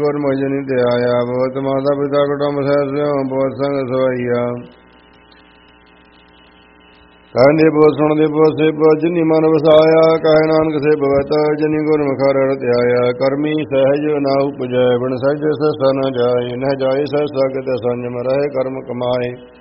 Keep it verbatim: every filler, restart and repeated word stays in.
ਗੁਰਮੁਖ ਜਨੀ ਤੇ ਆਇਆ। ਬਹੁਤ ਮਾਤਾ ਪਿਤਾ ਕੁਟੁੰਬ ਸਹਿ ਸਿਓ ਬਹੁਤ ਸੰਗ ਸਵਾਈਆ। ਕਹਿੰਦੇ ਬਹੁਤ ਸੁਣਦੇ ਬਹੁਤ ਸੇ ਬਹੁਤ ਜਿਨੀ ਮਨ ਵਸਾਇਆ। ਕਹੇ ਨਾਨਕ ਸੇ ਭਗਤ ਜਿਨੀ ਗੁਰਮੁਖ ਹਰਿ ਧਿਆਇਆ। ਕਰਮੀ ਸਹਿਜ ਨਾ ਉਪਜੈ ਬਿਨ ਸਹਿਜ ਸਸਾ ਨ ਜਾਏ। ਨਹਿ ਜਾਏ ਸਹਿ ਸਗਤ ਸੰਜਮ ਰਹੇ ਕਰਮ ਕਮਾਏ।